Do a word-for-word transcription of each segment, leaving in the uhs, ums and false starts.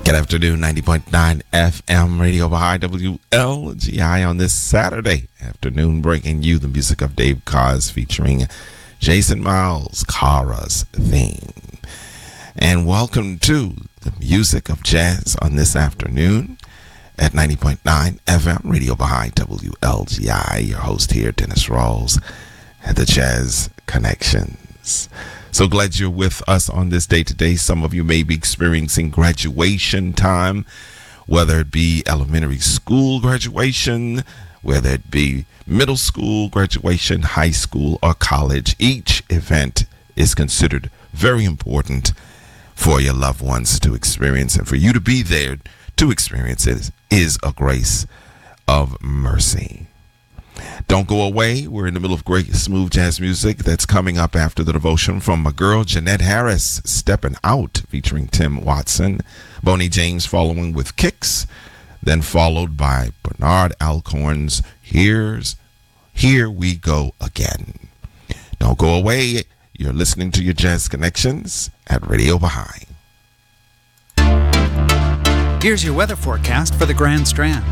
Good afternoon, ninety point nine F M Radio Baha'i W L G I on this Saturday afternoon, bringing you the music of Dave Koz featuring Jason Miles, Kara's theme. And welcome to the music of jazz on this afternoon at ninety point nine F M Radio Baha'i W L G I. Your host here, Dennis Rawls, at the Jazz Connections. So glad you're with us on this day today. Some of you may be experiencing graduation time, whether it be elementary school graduation, whether it be middle school graduation, high school, or college. Each event is considered very important for your loved ones to experience, and for you to be there to experience it is a grace of mercy. Don't go away. We're in the middle of great smooth jazz music that's coming up after the devotion from my girl Jeanette Harris, Stepping Out, featuring Tim Watson. Bonnie James following with Kicks, then followed by Bernard Alcorn's Here's Here We Go Again. Don't go away. You're listening to your Jazz Connections at Radio Baha'i. Here's your weather forecast for the Grand Strand.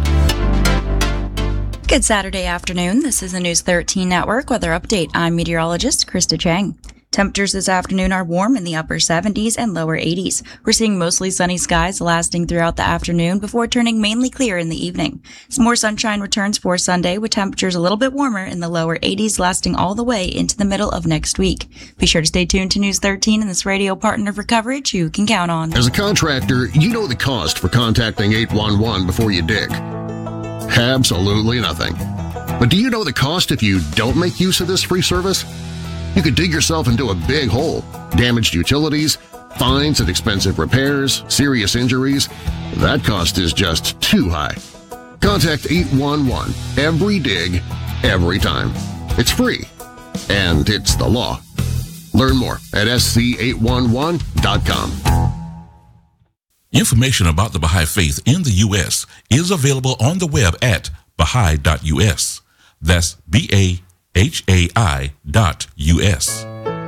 Good Saturday afternoon. This is the News thirteen Network Weather Update. I'm meteorologist Krista Chang. Temperatures this afternoon are warm in the upper seventies and lower eighties. We're seeing mostly sunny skies lasting throughout the afternoon before turning mainly clear in the evening. Some more sunshine returns for Sunday, with temperatures a little bit warmer in the lower eighties lasting all the way into the middle of next week. Be sure to stay tuned to News thirteen and this radio partner for coverage you can count on. As a contractor, you know the cost for contacting eight one one before you dig. Absolutely nothing. But do you know the cost if you don't make use of this free service? You could dig yourself into a big hole, damaged utilities, fines and expensive repairs, serious injuries. That cost is just too high. Contact eight one one every dig, every time. It's free, and it's the law. Learn more at S C eight one one dot com. Information about the Baha'i Faith in the U S is available on the web at baha'i dot U S. That's B A H A I dot U S.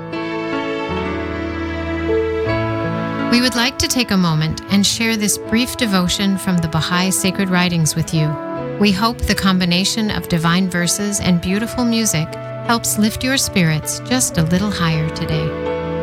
We would like to take a moment and share this brief devotion from the Baha'i Sacred Writings with you. We hope the combination of divine verses and beautiful music helps lift your spirits just a little higher today.